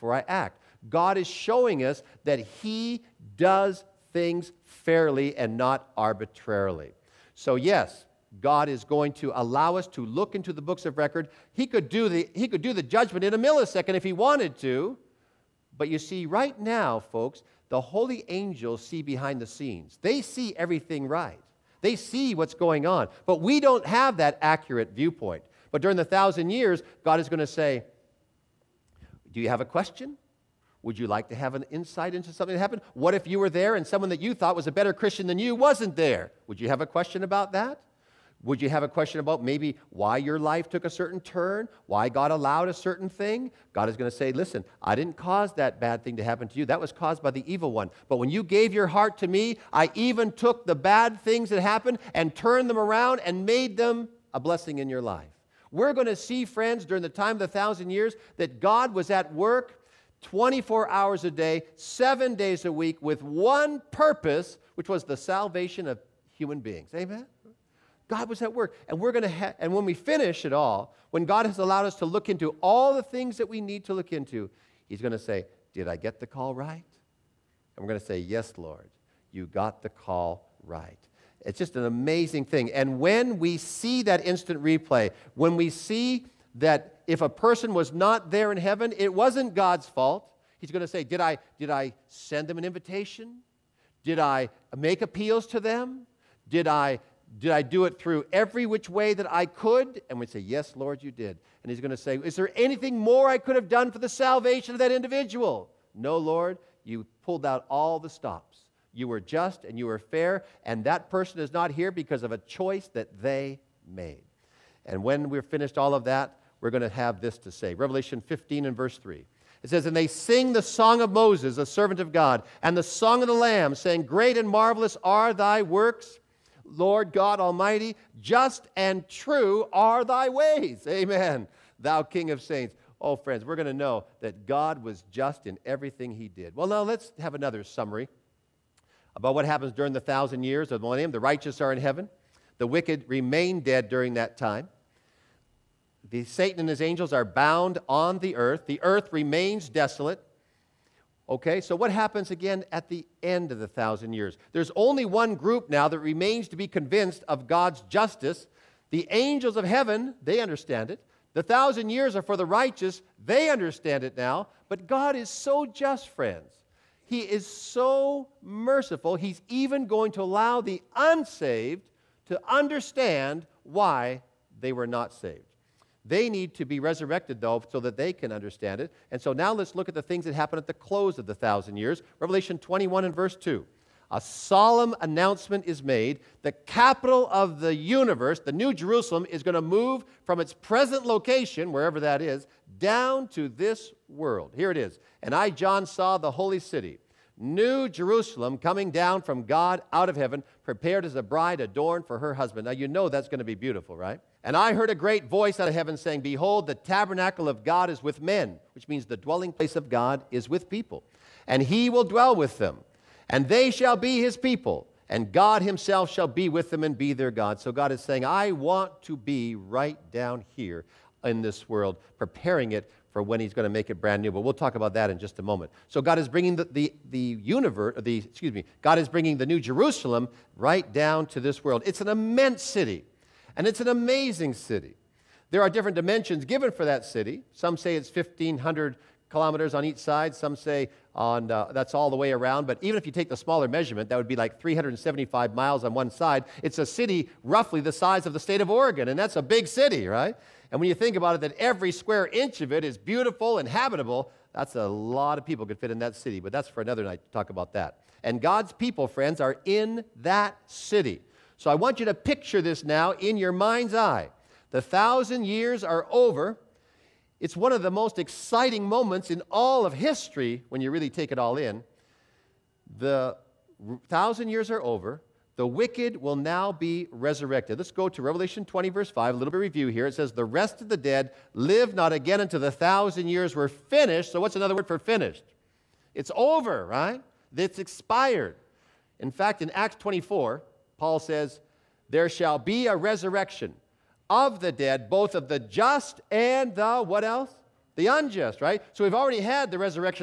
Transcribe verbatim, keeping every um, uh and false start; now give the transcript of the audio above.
before I act. God is showing us that He does things fairly and not arbitrarily. So yes, God is going to allow us to look into the books of record. He could do the, he could do the judgment in a millisecond if He wanted to. But you see, right now, folks, the holy angels see behind the scenes. They see everything right. They see what's going on. But we don't have that accurate viewpoint. But during the thousand years, God is going to say, do you have a question? Would you like to have an insight into something that happened? What if you were there and someone that you thought was a better Christian than you wasn't there? Would you have a question about that? Would you have a question about maybe why your life took a certain turn? Why God allowed a certain thing? God is going to say, listen, I didn't cause that bad thing to happen to you. That was caused by the evil one. But when you gave your heart to me, I even took the bad things that happened and turned them around and made them a blessing in your life. We're going to see, friends, during the time of the thousand years, that God was at work twenty-four hours a day, seven days a week, with one purpose, which was the salvation of human beings. Amen? God was at work. And we're going to ha- and when we finish it all, when God has allowed us to look into all the things that we need to look into, He's going to say, did I get the call right? And we're going to say, yes, Lord, you got the call right. It's just an amazing thing. And when we see that instant replay, when we see that if a person was not there in heaven, it wasn't God's fault. He's going to say, did I, did I send them an invitation? Did I make appeals to them? Did I, did I do it through every which way that I could? And we'd say, yes, Lord, you did. And He's going to say, is there anything more I could have done for the salvation of that individual? No, Lord, you pulled out all the stops. You were just and you were fair, and that person is not here because of a choice that they made. And when we're finished all of that, we're going to have this to say. Revelation fifteen and verse three. It says, and they sing the song of Moses, a servant of God, and the song of the Lamb, saying, great and marvelous are thy works, Lord God Almighty. Just and true are thy ways. Amen. Thou King of saints. Oh, friends, we're going to know that God was just in everything He did. Well, now let's have another summary about what happens during the thousand years of the millennium. The righteous are in heaven. The wicked remain dead during that time. The Satan and his angels are bound on the earth. The earth remains desolate. Okay, so what happens again at the end of the thousand years? There's only one group now that remains to be convinced of God's justice. The angels of heaven, they understand it. The thousand years are for the righteous. They understand it now. But God is so just, friends. He is so merciful, He's even going to allow the unsaved to understand why they were not saved. They need to be resurrected, though, so that they can understand it. And so now let's look at the things that happen at the close of the thousand years. Revelation twenty-one and verse two. A solemn announcement is made. The capital of the universe, the New Jerusalem, is going to move from its present location, wherever that is, down to this world. Here it is. And I, John, saw the holy city, New Jerusalem, coming down from God out of heaven, prepared as a bride adorned for her husband. Now, you know that's going to be beautiful, right? And I heard a great voice out of heaven saying, behold, the tabernacle of God is with men, which means the dwelling place of God is with people. And He will dwell with them, and they shall be His people, and God Himself shall be with them and be their God. So God is saying, I want to be right down here in this world, preparing it for when He's going to make it brand new. But we'll talk about that in just a moment. So God is bringing the, the, the universe, the, excuse me, God is bringing the New Jerusalem right down to this world. It's an immense city, and it's an amazing city. There are different dimensions given for that city. Some say it's fifteen hundred kilometers on each side. Some say on uh, that's all the way around. But even if you take the smaller measurement, that would be like three hundred seventy-five miles on one side. It's a city roughly the size of the state of Oregon, and that's a big city, right? And when you think about it, that every square inch of it is beautiful and habitable, that's a lot of people could fit in that city. But that's for another night to talk about that. And God's people, friends, are in that city. So I want you to picture this now in your mind's eye. The thousand years are over. It's one of the most exciting moments in all of history when you really take it all in. The thousand years are over. The wicked will now be resurrected. Let's go to Revelation twenty, verse five, a little bit of review here. It says, the rest of the dead live not again until the thousand years were finished. So what's another word for finished? It's over, right? It's expired. In fact, in Acts twenty-four, Paul says, there shall be a resurrection of the dead, both of the just and the, what else? The unjust, right? So we've already had the resurrection